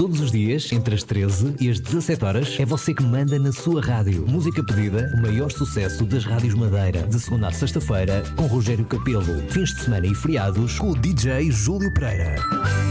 Todos os dias, entre as 13 e as 17 horas, é você que manda na sua rádio. Música pedida, o maior sucesso das rádios Madeira. De segunda à sexta-feira, com Rogério Capelo. Fins de semana e feriados, com o DJ Júlio Pereira.